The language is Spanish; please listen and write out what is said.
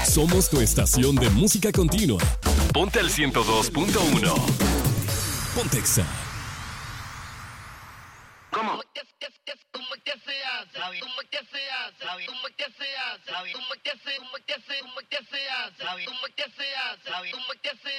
Somos tu estación de música continua. Ponte al 102.1. Pontexa. ¿Cómo? ¿Cómo que se hace? ¿Cómo que se hace? ¿Cómo que se hace? ¿Cómo que se hace? ¿Cómo que se hace? ¿Cómo que se hace? ¿Cómo que se hace?